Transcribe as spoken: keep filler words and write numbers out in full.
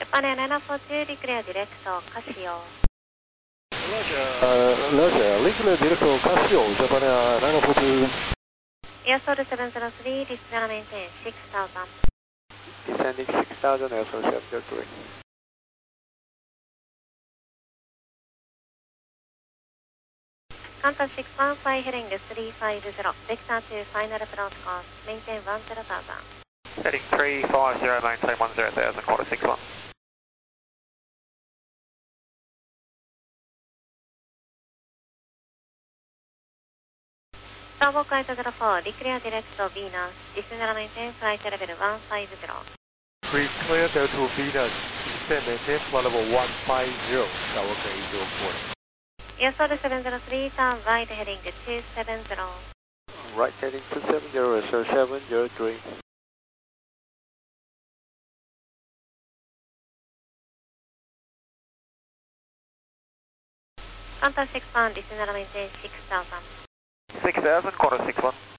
Japan Air nine four two, declare direct to Casio. Roger, uh, Roger, declare direct to Casio, Japan Air nine four two. Airfield seven zero three, descend and maintain six thousand. Descending six thousand, Airfield seven zero three. Qantas six one, fly heading three five zero, vector to final approach course, maintain one zero thousand. Heading three five zero, maintain one zero thousand, quarter six one. Starboard flight zero four, declare direct to Venus, descend and maintain flight level one five zero. Pre-clear to Venus, descend maintain flight level one five zero, Skywalker eight zero four. Airfield seven zero three, turn right heading two seven zero. Right heading two seven zero, so seven zero three. Qantas six one, descend and maintain six thousand. six thousand, quarter six one.